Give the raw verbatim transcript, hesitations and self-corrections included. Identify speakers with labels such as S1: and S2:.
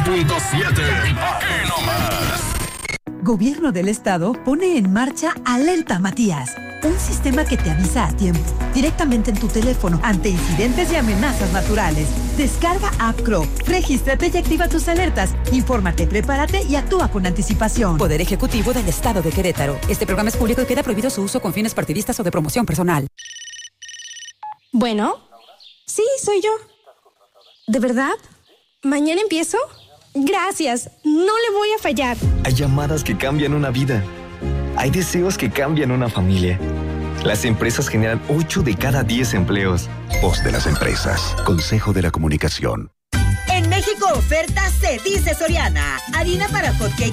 S1: punto siete. Aquí nomás.
S2: Gobierno del Estado pone en marcha Alerta Matías, un sistema que te avisa a tiempo, directamente en tu teléfono, ante incidentes y amenazas naturales. Descarga App Crow, regístrate y activa tus alertas. Infórmate, prepárate y actúa con anticipación.
S3: Poder Ejecutivo del Estado de Querétaro. Este programa es público y queda prohibido su uso con fines partidistas o de promoción personal.
S4: Bueno, sí, soy yo. ¿De verdad? ¿Mañana empiezo? Gracias, no le voy a fallar.
S5: Hay llamadas que cambian una vida. Hay deseos que cambian una familia. Las empresas generan ocho de cada diez empleos.
S6: Voz de las empresas. Consejo de la Comunicación.
S7: En México oferta se dice Soriana. Harina para hot cake